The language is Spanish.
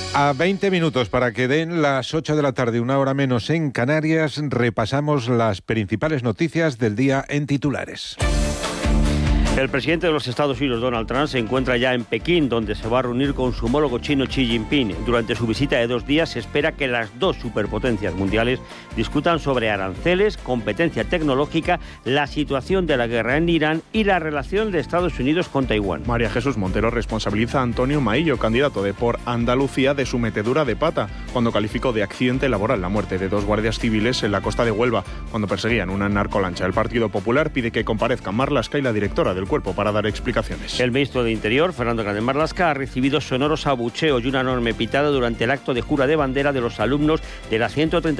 A 20 minutos para que den las 8 de la tarde, una hora menos en Canarias, repasamos las principales noticias del día en titulares. El presidente de los Estados Unidos, Donald Trump, se encuentra ya en Pekín, donde se va a reunir con su homólogo chino Xi Jinping. Durante su visita de 2 días se espera que las dos superpotencias mundiales discutan sobre aranceles, competencia tecnológica, la situación de la guerra en Irán y la relación de Estados Unidos con Taiwán. María Jesús Montero responsabiliza a Antonio Maillo, candidato de Por Andalucía, de su metedura de pata, cuando calificó de accidente laboral la muerte de 2 guardias civiles en la costa de Huelva, cuando perseguían una narcolancha. El Partido Popular pide que comparezcan Marlaska y la directora del cuerpo para dar explicaciones. El ministro de Interior, Fernando Grande Marlaska, ha recibido sonoros abucheos y una enorme pitada durante el acto de jura de bandera de los alumnos de la 130